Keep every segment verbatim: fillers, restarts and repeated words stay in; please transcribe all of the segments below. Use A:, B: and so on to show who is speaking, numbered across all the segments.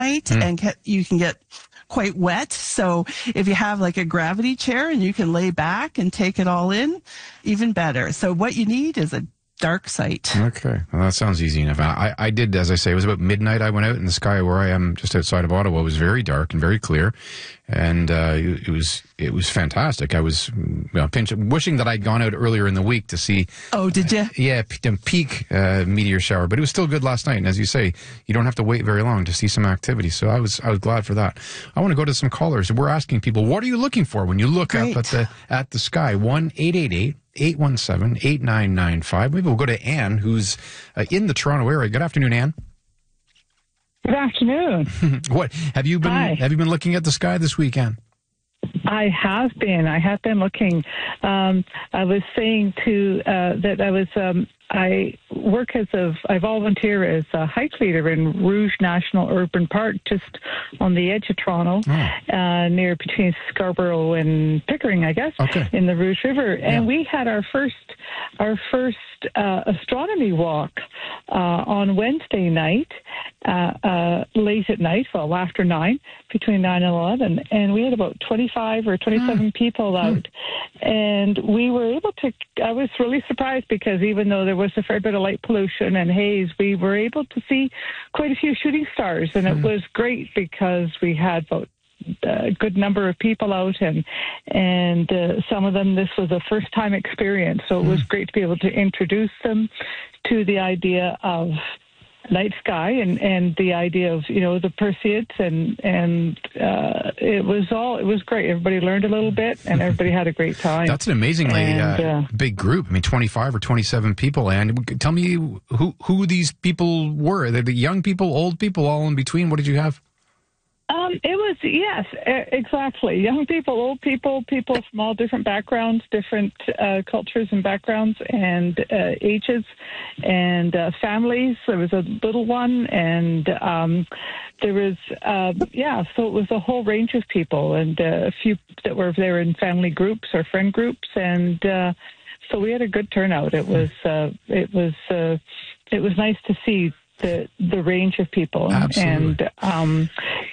A: mm. and get, you can get quite wet. So if you have like a gravity chair and you can lay back and take it all in, even better. So what you need is a dark site.
B: Okay. Well, that sounds easy enough. I, I did, as I say, it was about midnight. I went out in the sky where I am just outside of Ottawa. It was very dark and very clear. And uh, it was it was fantastic. I was you know, pinch, wishing that I'd gone out earlier in the week to see.
A: Oh, did you?
B: Uh, yeah, p- peak uh, meteor shower. But it was still good last night. And as you say, you don't have to wait very long to see some activity. So I was I was glad for that. I want to go to some callers. We're asking people, what are you looking for when you look
A: Great.
B: up at the at the sky? one eight eight eight eight one seven eight nine nine five. Maybe we'll go to Anne, who's uh, in the Toronto area. Good afternoon, Anne.
C: Good afternoon.
B: What have you been?
C: Hi.
B: Have you been looking at the sky this weekend?
C: I have been. I have been looking. Um, I was saying to uh, that I was. Um, I work as a. I volunteer as a hike leader in Rouge National Urban Park, just on the edge of Toronto, oh. uh, near between Scarborough and Pickering, I guess,
B: okay.
C: in the Rouge River.
B: Yeah.
C: And we had our first, our first uh, astronomy walk uh, on Wednesday night, uh, uh, late at night, well after nine, between nine and eleven, and we had about twenty-five or twenty-seven mm. people out, mm. and we were able to. I was really surprised because even though there was a fair bit of light pollution and haze, we were able to see quite a few shooting stars, and mm. it was great because we had about a good number of people out, and and uh, some of them, this was a first time experience, so it was great to be able to introduce them to the idea of night sky and, and the idea of, you know, the Perseids, and and uh, it was all it was great. Everybody learned a little bit, and everybody had a great time.
B: That's an amazingly
C: and,
B: uh,
C: uh,
B: big group. I mean, twenty-five or twenty-seven people. And tell me who who these people were. Are they the young people, old people, all in between? What did you have?
C: Um, it was, yes, exactly. Young people, old people, people from all different backgrounds, different uh, cultures and backgrounds and uh, ages, and uh, families. There was a little one, and um, there was, uh, yeah, so it was a whole range of people, and uh, a few that were there in family groups or friend groups, and uh, so we had a good turnout. It was, uh, it was, uh, it was nice to see the the range of people.
B: Absolutely.
C: And um,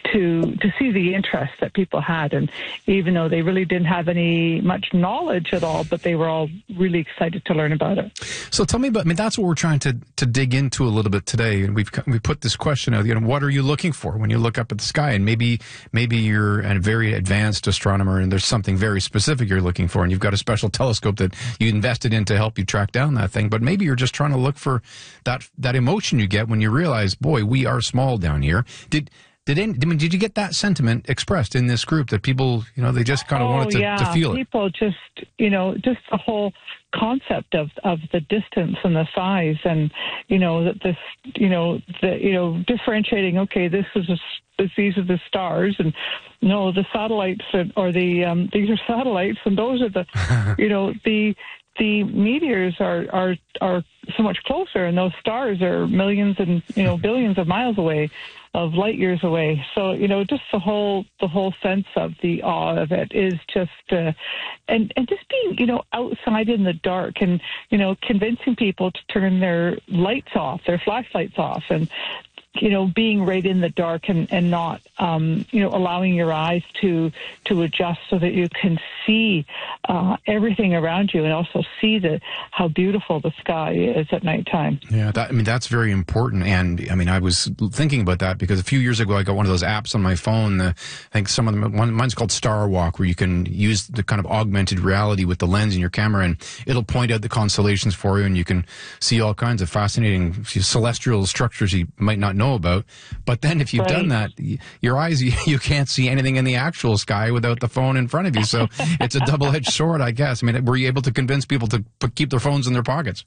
C: to to see the interest that people had, and even though they really didn't have any much knowledge at all, but they were all really excited to learn about it.
B: So tell me about, I mean, that's what we're trying to, to dig into a little bit today. And we've we put this question out, you know, what are you looking for when you look up at the sky? And maybe maybe you're a very advanced astronomer and there's something very specific you're looking for, and you've got a special telescope that you invested in to help you track down that thing. But maybe you're just trying to look for that that emotion you get when you realize, boy, we are small down here. Did Did, any, I mean, did you get that sentiment expressed in this group, that people, you know, they just kind of
C: oh,
B: wanted to,
C: yeah.
B: to feel it?
C: People just, you know, just the whole concept of, of the distance and the size, and, you know, that this, you know, the, you know, differentiating, okay, this is, a, this, these are the stars, and no, the satellites, are, or the, um, these are satellites, and those are the, you know, the, the meteors are, are, are so much closer, and those stars are millions and, you know, billions of miles away, of light years away. So, you know, just the whole the whole sense of the awe of it is just, uh, and, and just being, you know, outside in the dark, and, you know, convincing people to turn their lights off, their flashlights off, and, you know, being right in the dark, and, and not, um, you know, allowing your eyes to to adjust so that you can see uh, everything around you, and also see the how beautiful the sky is at nighttime.
B: Yeah, that, I mean, that's very important. And I mean, I was thinking about that because a few years ago I got one of those apps on my phone. Uh, I think some of them, one, mine's called Star Walk, where you can use the kind of augmented reality with the lens in your camera, and it'll point out the constellations for you, and you can see all kinds of fascinating celestial structures you might not know about. But then if you've
C: right.
B: done that, your eyes, you, you can't see anything in the actual sky without the phone in front of you. So it's a double-edged sword, I guess. I mean, were you able to convince people to p- keep their phones in their pockets?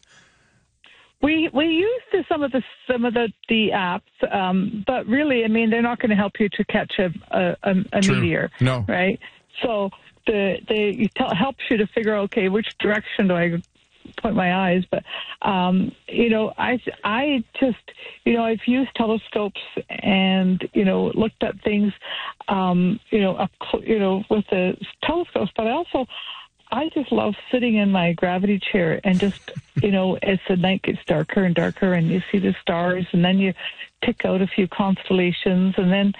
C: We we used the, some of the some of the the apps, um, but really, I mean, they're not going to help you to catch a a, a, a meteor,
B: no,
C: right? So the the it tell, helps you to figure out, okay, which direction do I point my eyes? But um, you know, I I just you know I've used telescopes and you know looked at things, um, you know up you know with the telescopes, but I also. I just love sitting in my gravity chair and just, you know, as the night gets darker and darker and you see the stars, and then you pick out a few constellations, and then